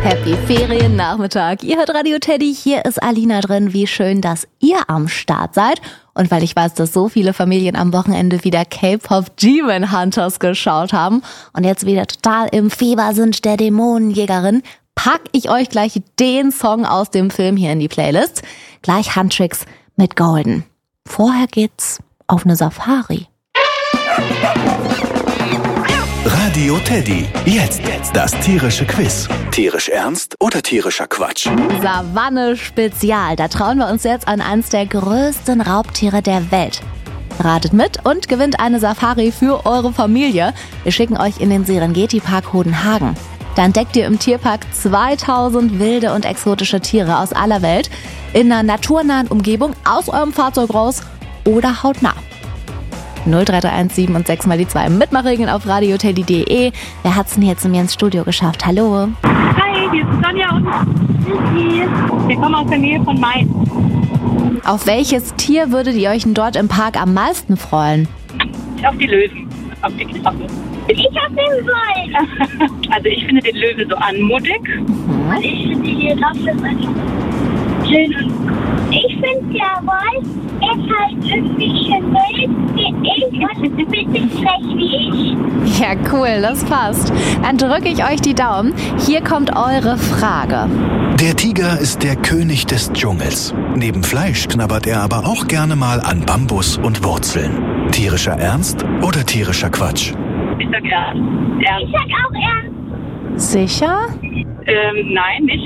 Happy Feriennachmittag. Ihr hört Radio Teddy, hier ist Alina drin. Wie schön, dass ihr am Start seid. Und weil ich weiß, dass so viele Familien am Wochenende wieder K-Pop Demon Hunters geschaut haben und jetzt wieder total im Fieber sind der Dämonenjägerin, pack ich euch gleich den Song aus dem Film hier in die Playlist. Gleich Handtricks mit Golden. Vorher geht's auf eine Safari. Radio Teddy. Jetzt das tierische Quiz. Tierisch ernst oder tierischer Quatsch? Savanne Spezial. Da trauen wir uns jetzt an eins der größten Raubtiere der Welt. Ratet mit und gewinnt eine Safari für eure Familie. Wir schicken euch in den Serengeti-Park Hodenhagen. Da entdeckt ihr im Tierpark 2000 wilde und exotische Tiere aus aller Welt in einer naturnahen Umgebung aus eurem Fahrzeug raus oder hautnah. 0331 7 und 6 mal die 2. Mitmachregeln auf radioteddy.de. Wer hat's denn hier zu mir ins Studio geschafft? Hallo. Hi, hier ist Sonja und Vicky. Wir kommen aus der Nähe von Mainz. Auf welches Tier würdet ihr euch denn dort im Park am meisten freuen? Auf die Löwen, auf die Giraffen. Ich auf den Wald. Also ich finde den Löwen so anmutig. Und ich finde die Giraffe schön und ich finde der Wald ist halt irgendwie schön wild wie ich und ein bisschen frech wie ich. Ja, cool, das passt. Dann drücke ich euch die Daumen. Hier kommt eure Frage. Der Tiger ist der König des Dschungels. Neben Fleisch knabbert er aber auch gerne mal an Bambus und Wurzeln. Tierischer Ernst oder tierischer Quatsch? Ich sag ernst. Ich sag auch ernst. Sicher? Nein, nicht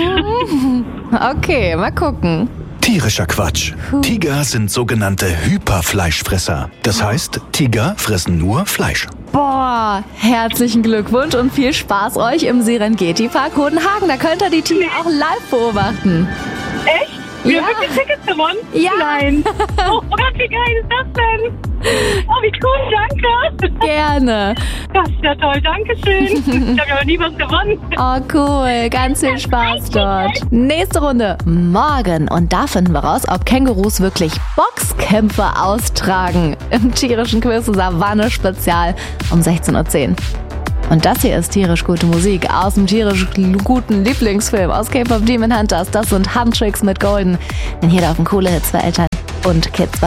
ernst. Okay, mal gucken. Tierischer Quatsch. Tiger sind sogenannte Hyperfleischfresser. Das heißt, Tiger fressen nur Fleisch. Boah, herzlichen Glückwunsch und viel Spaß euch im Serengeti-Park Hodenhagen. Da könnt ihr die Tiere auch live beobachten. Echt? Wir Ja. haben wirklich Tickets gewonnen? Ja. Nein. Oh Gott, wie geil ist das denn? Oh, wie cool, danke. Gerne. Das ist ja toll, danke schön. Ich habe ja noch nie was gewonnen. Oh, cool. Ganz viel Spaß dort. Nächste Runde morgen. Und da finden wir raus, ob Kängurus wirklich Boxkämpfe austragen. Im tierischen Quiz Savanne Spezial um 16:10 Uhr. Und das hier ist tierisch gute Musik aus dem tierisch guten Lieblingsfilm aus K-Pop Demon Hunters. Das sind Handtricks mit Golden. Denn hier laufen coole Hits für Eltern und Kids.